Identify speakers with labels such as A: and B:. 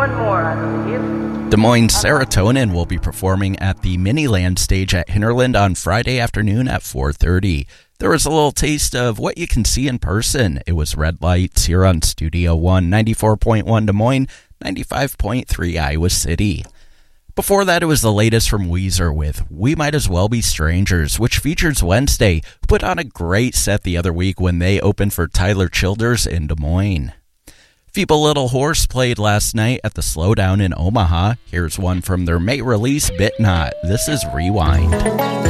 A: one more, I believe.
B: Des Moines Serotonin will be performing at the Miniland stage at Hinterland on Friday afternoon at 4:30. There was a little taste of what you can see in person. It was Red Lights here on Studio One, 94.1 Des Moines, 95.3 Iowa City. Before that, it was the latest from Weezer with We Might As Well Be Strangers, which features Wednesday, who put on a great set the other week when they opened for Tyler Childers in Des Moines. Feeble Little Horse played last night at the Slowdown in Omaha. Here's one from their May release, Bit Not. This is Rewind.